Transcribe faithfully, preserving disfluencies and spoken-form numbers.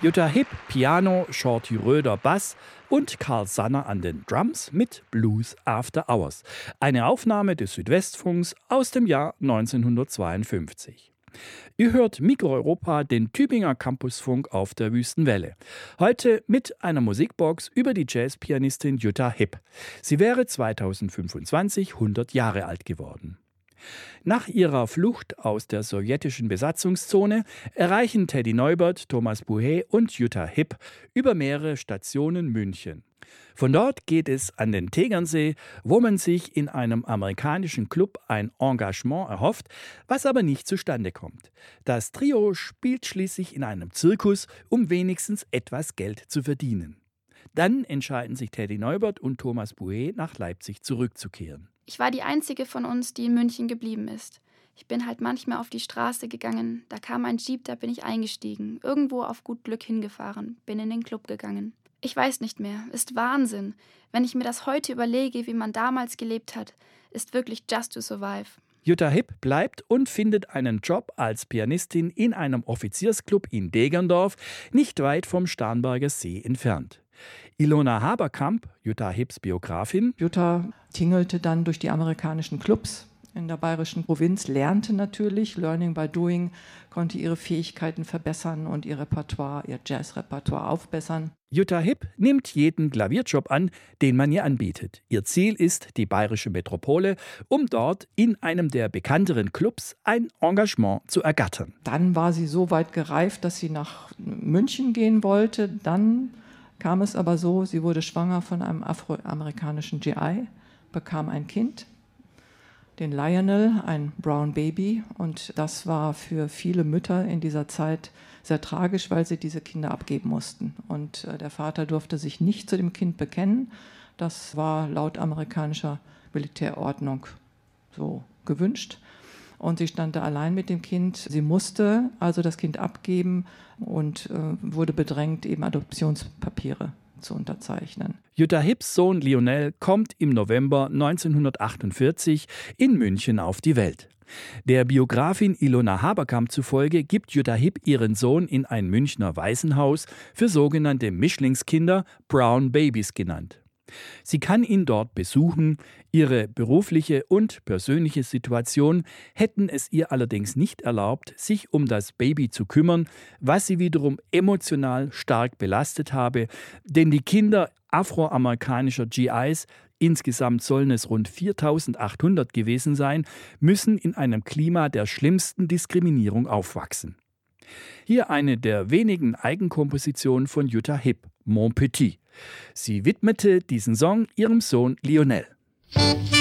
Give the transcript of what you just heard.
Jutta Hipp, Piano, Shorty Röder, Bass und Karl Sanner an den Drums mit Blues After Hours. Eine Aufnahme des Südwestfunks aus dem Jahr neunzehnhundertzweiundfünfzig. Ihr hört Mikro-Europa, den Tübinger Campusfunk auf der Wüstenwelle. Heute mit einer Musikbox über die Jazzpianistin Jutta Hipp. Sie wäre zweitausendfünfundzwanzig hundert Jahre alt geworden. Nach ihrer Flucht aus der sowjetischen Besatzungszone erreichen Teddy Neubert, Thomas Buhey und Jutta Hipp über mehrere Stationen München. Von dort geht es an den Tegernsee, wo man sich in einem amerikanischen Club ein Engagement erhofft, was aber nicht zustande kommt. Das Trio spielt schließlich in einem Zirkus, um wenigstens etwas Geld zu verdienen. Dann entscheiden sich Teddy Neubert und Thomas Buhey, nach Leipzig zurückzukehren. Ich war die einzige von uns, die in München geblieben ist. Ich bin halt manchmal auf die Straße gegangen, da kam ein Jeep, da bin ich eingestiegen, irgendwo auf gut Glück hingefahren, bin in den Club gegangen. Ich weiß nicht mehr, ist Wahnsinn. Wenn ich mir das heute überlege, wie man damals gelebt hat, ist wirklich just to survive. Jutta Hipp bleibt und findet einen Job als Pianistin in einem Offiziersclub in Degerndorf, nicht weit vom Starnberger See entfernt. Ilona Haberkamp, Jutta Hipps Biografin. Jutta tingelte dann durch die amerikanischen Clubs in der bayerischen Provinz, lernte natürlich, Learning by Doing, konnte ihre Fähigkeiten verbessern und ihr Repertoire, ihr Jazzrepertoire aufbessern. Jutta Hipp nimmt jeden Klavierjob an, den man ihr anbietet. Ihr Ziel ist die bayerische Metropole, um dort in einem der bekannteren Clubs ein Engagement zu ergattern. Dann war sie so weit gereift, dass sie nach München gehen wollte. Dann kam es aber so, sie wurde schwanger von einem afroamerikanischen G I, bekam ein Kind, den Lionel, ein Brown Baby. Und das war für viele Mütter in dieser Zeit sehr tragisch, weil sie diese Kinder abgeben mussten. Und der Vater durfte sich nicht zu dem Kind bekennen. Das war laut amerikanischer Militärordnung so gewünscht. Und sie stand da allein mit dem Kind. Sie musste also das Kind abgeben und äh, wurde bedrängt, eben Adoptionspapiere zu unterzeichnen. Jutta Hipps Sohn Lionel kommt im November neunzehnhundertachtundvierzig in München auf die Welt. Der Biografin Ilona Haberkamp zufolge gibt Jutta Hipp ihren Sohn in ein Münchner Waisenhaus für sogenannte Mischlingskinder, Brown Babies genannt. Sie kann ihn dort besuchen. Ihre berufliche und persönliche Situation hätten es ihr allerdings nicht erlaubt, sich um das Baby zu kümmern, was sie wiederum emotional stark belastet habe, denn die Kinder afroamerikanischer G Is, insgesamt sollen es rund viertausendachthundert gewesen sein, müssen in einem Klima der schlimmsten Diskriminierung aufwachsen. Hier eine der wenigen Eigenkompositionen von Jutta Hipp, Mon Petit. Sie widmete diesen Song ihrem Sohn Lionel.